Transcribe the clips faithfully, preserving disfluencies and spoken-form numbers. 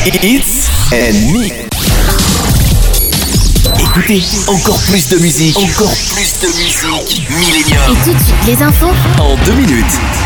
It's and Me. Écoutez, encore plus de musique, encore plus de musique. Millennium. Et tout de suite, les infos En deux minutes.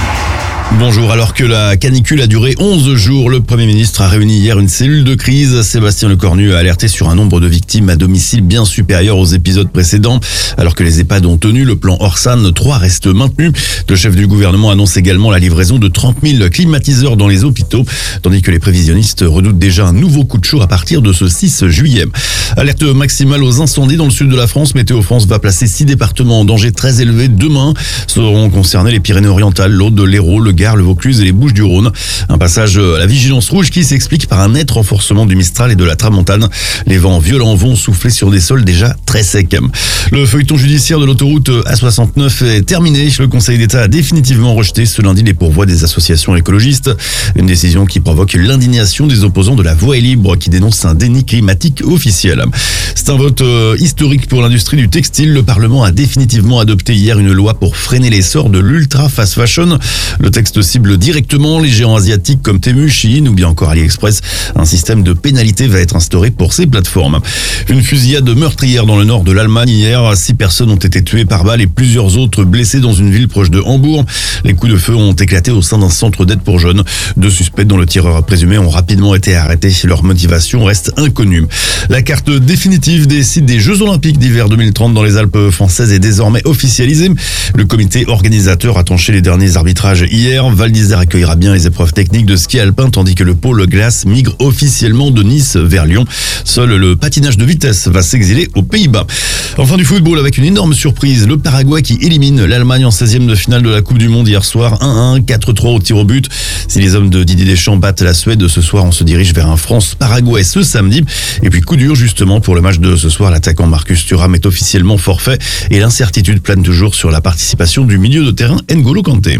Bonjour, alors que la canicule a duré onze jours, le Premier ministre a réuni hier une cellule de crise. Sébastien Lecornu a alerté sur un nombre de victimes à domicile bien supérieur aux épisodes précédents. Alors que les EHPAD ont tenu, le plan Orsan trois reste maintenu. Le chef du gouvernement annonce également la livraison de trente mille climatiseurs dans les hôpitaux, tandis que les prévisionnistes redoutent déjà un nouveau coup de chaud à partir de ce six juillet. Alerte maximale aux incendies dans le sud de la France. Météo France va placer six départements en danger très élevé. Demain seront concernés les Pyrénées-Orientales, l'Aude, l'Hérault, le Gard, le Vaucluse et les Bouches-du-Rhône. Un passage à la vigilance rouge qui s'explique par un net renforcement du Mistral et de la Tramontane. Les vents violents vont souffler sur des sols déjà très secs. Le feuilleton judiciaire de l'autoroute A soixante-neuf est terminé. Le Conseil d'État a définitivement rejeté ce lundi les pourvois des associations écologistes. Une décision qui provoque l'indignation des opposants de la Voie est libre qui dénoncent un déni climatique officiel. C'est un vote historique pour l'industrie du textile. Le Parlement a définitivement adopté hier une loi pour freiner l'essor de l'ultra fast fashion. Le texte cible directement les géants asiatiques comme Temu, Shein ou bien encore AliExpress. Un système de pénalité va être instauré pour ces plateformes. Une fusillade meurtrière dans le nord de l'Allemagne hier. Six personnes ont été tuées par balle et plusieurs autres blessées dans une ville proche de Hambourg. Les coups de feu ont éclaté au sein d'un centre d'aide pour jeunes. Deux suspects dont le tireur présumé ont rapidement été arrêtés. Leur motivation reste inconnue. La carte définitive des sites des Jeux Olympiques d'hiver deux mille trente dans les Alpes françaises est désormais officialisée. Le comité organisateur a tranché les derniers arbitrages hier. Val d'Isère accueillera bien les épreuves techniques de ski alpin tandis que le pôle glace migre officiellement de Nice vers Lyon. Seul le patinage de vitesse va s'exiler aux Pays-Bas. Enfin du football avec une énorme surprise. Le Paraguay qui élimine l'Allemagne en seizième de finale de la Coupe du Monde hier soir. un un, quatre trois au tir au but. Si les hommes de Didier Deschamps battent la Suède ce soir, on se dirige vers un France-Paraguay ce samedi. Et puis coup dur justement pour le match de ce soir. L'attaquant Marcus Thuram est officiellement forfait et l'incertitude plane toujours sur la participation du milieu de terrain N'Golo Kanté.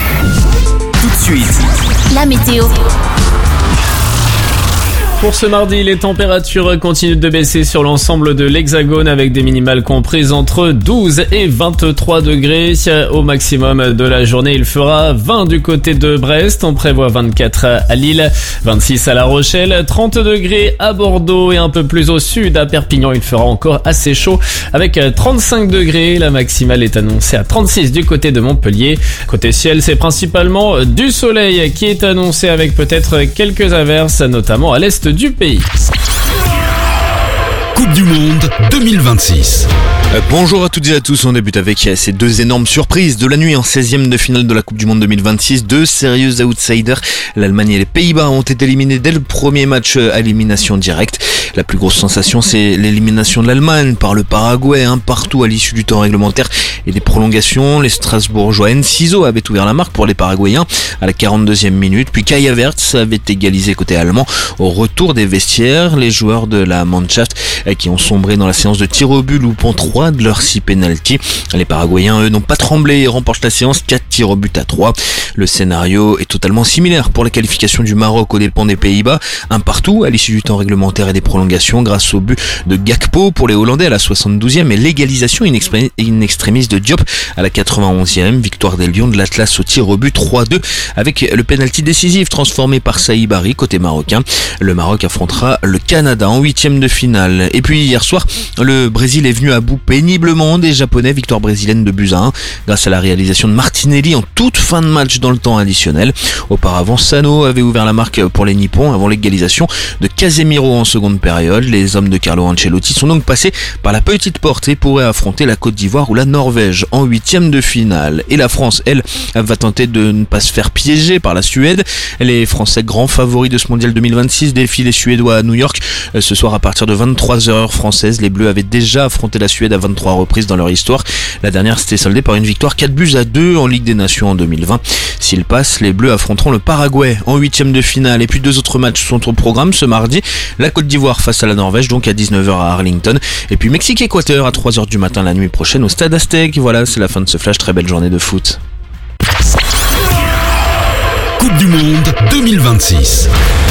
Tout de suite, la météo. Pour ce mardi, les températures continuent de baisser sur l'ensemble de l'Hexagone avec des minimales comprises entre douze et vingt-trois degrés. Au maximum de la journée, il fera vingt du côté de Brest. On prévoit vingt-quatre à Lille, vingt-six à La Rochelle, trente degrés à Bordeaux et un peu plus au sud à Perpignan. Il fera encore assez chaud avec trente-cinq degrés. La maximale est annoncée à trente-six du côté de Montpellier. Côté ciel, c'est principalement du soleil qui est annoncé avec peut-être quelques averses, notamment à l'est du pays. Coupe du Monde deux mille vingt-six. Bonjour à toutes et à tous, on débute avec ces deux énormes surprises de la nuit en seizième de finale de la Coupe du Monde deux mille vingt-six. Deux sérieux outsiders, l'Allemagne et les Pays-Bas ont été éliminés dès le premier match à élimination directe. La plus grosse sensation, c'est l'élimination de l'Allemagne par le Paraguay, un partout à l'issue du temps réglementaire et des prolongations. Les Strasbourgeois Enciso avaient ouvert la marque pour les Paraguayens à la quarante-deuxième minute, puis Kai Havertz avait égalisé côté allemand au retour des vestiaires. Les joueurs de la Mannschaft qui ont sombré dans la séance de tir au but loupant trois de leurs six pénaltys. Les Paraguayens, eux, n'ont pas tremblé et remportent la séance quatre tirs au but à trois. Le scénario est totalement similaire pour la qualification du Maroc aux dépens des Pays-Bas. Un partout à l'issue du temps réglementaire et des prolongations grâce au but de Gakpo pour les Hollandais à la soixante-douzième et l'égalisation in extremis de Diop à la quatre-vingt-onzième. Victoire des Lions de l'Atlas au tir au but trois deux avec le pénalty décisif transformé par Saïd Barry côté marocain. Le Maroc affrontera le Canada en huitième de finale. Et puis hier soir, le Brésil est venu à bout péniblement des Japonais. Victoire brésilienne de buts à un grâce à la réalisation de Martinelli en toute fin de match dans le temps additionnel. Auparavant, Sano avait ouvert la marque pour les Nippons avant l'égalisation de Casemiro en seconde période. Les hommes de Carlo Ancelotti sont donc passés par la petite porte et pourraient affronter la Côte d'Ivoire ou la Norvège en huitième de finale. Et la France, elle, va tenter de ne pas se faire piéger par la Suède. Les Français, grands favoris de ce mondial deux mille vingt-six, défient les Suédois à New York. Ce soir, à partir de vingt-trois heures françaises, les Bleus avaient déjà affronté la Suède à vingt-trois reprises dans leur histoire. La dernière s'était soldée par une victoire quatre buts à deux en Ligue des Nations en deux mille vingt. S'ils passent, les Bleus affronteront le Paraguay en huitième de finale. Et puis deux autres matchs sont au programme ce mardi. La Côte d'Ivoire face à la Norvège, donc à dix-neuf heures à Arlington. Et puis Mexique-Équateur à trois heures du matin la nuit prochaine au Stade Aztec. Voilà, c'est la fin de ce flash. Très belle journée de foot. Coupe du Monde deux mille vingt-six.